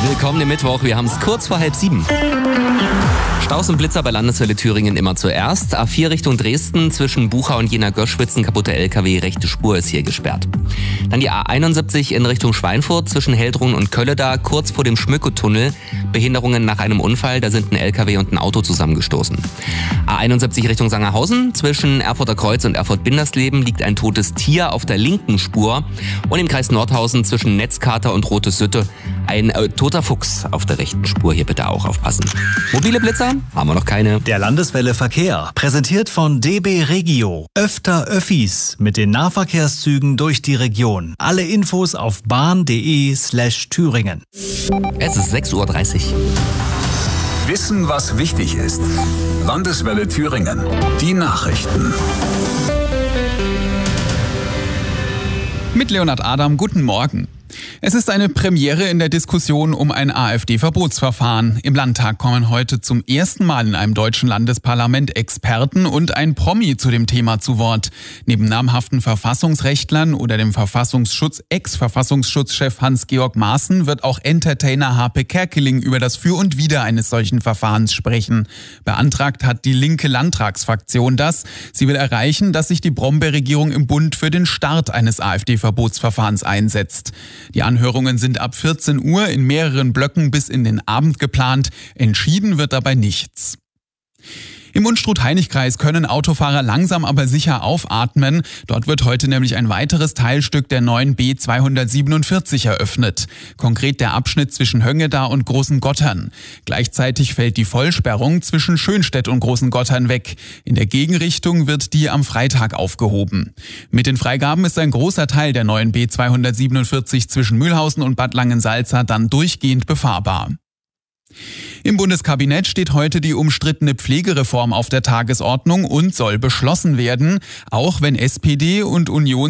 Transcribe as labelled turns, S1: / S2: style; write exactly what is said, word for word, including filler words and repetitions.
S1: Willkommen im Mittwoch, wir haben es kurz vor halb sieben. Staus und Blitzer bei Landeswelle Thüringen immer zuerst. A vier Richtung Dresden zwischen Bucha und Jena-Göschwitz, ein kaputter L K W, rechte Spur ist hier gesperrt. Dann die A einundsiebzig in Richtung Schweinfurt zwischen Heldrun und Kölleda, kurz vor dem Schmücketunnel. Behinderungen nach einem Unfall, da sind ein L K W und ein Auto zusammengestoßen. A einundsiebzig Richtung Sangerhausen zwischen Erfurter Kreuz und Erfurt-Bindersleben liegt ein totes Tier auf der linken Spur. Und im Kreis Nordhausen zwischen Netzkater und Rote Sütte ein äh, toter Fuchs auf der rechten Spur. Hier bitte auch aufpassen. Mobile Blitzer haben wir noch keine.
S2: Der Landeswelle Verkehr, präsentiert von D B Regio. Öfter Öffis mit den Nahverkehrszügen durch die Region. Alle Infos auf bahn.de slash Thüringen.
S1: Es ist sechs Uhr dreißig.
S3: Wissen, was wichtig ist. Landeswelle Thüringen. Die Nachrichten.
S4: Mit Leonhard Adam, guten Morgen. Es ist eine Premiere in der Diskussion um ein AfD-Verbotsverfahren. Im Landtag kommen heute zum ersten Mal in einem deutschen Landesparlament Experten und ein Promi zu dem Thema zu Wort. Neben namhaften Verfassungsrechtlern oder dem Verfassungsschutz Ex-Verfassungsschutzchef Hans-Georg Maaßen wird auch Entertainer Harpe Kerkeling über das Für und Wider eines solchen Verfahrens sprechen. Beantragt hat die linke Landtagsfraktion das. Sie will erreichen, dass sich die Brombeer-Regierung im Bund für den Start eines AfD-Verbotsverfahrens einsetzt. Die Anhörungen sind ab vierzehn Uhr in mehreren Blöcken bis in den Abend geplant. Entschieden wird dabei nichts. Im Unstrut-Hainich-Kreis können Autofahrer langsam aber sicher aufatmen. Dort wird heute nämlich ein weiteres Teilstück der neuen B zweihundertsiebenundvierzig eröffnet. Konkret der Abschnitt zwischen Höngeda und Großengottern. Gleichzeitig fällt die Vollsperrung zwischen Schönstedt und Großengottern weg. In der Gegenrichtung wird die am Freitag aufgehoben. Mit den Freigaben ist ein großer Teil der neuen B zweihundertsiebenundvierzig zwischen Mühlhausen und Bad Langensalza dann durchgehend befahrbar. Im Bundeskabinett steht heute die umstrittene Pflegereform auf der Tagesordnung und soll beschlossen werden, auch wenn S P D und Union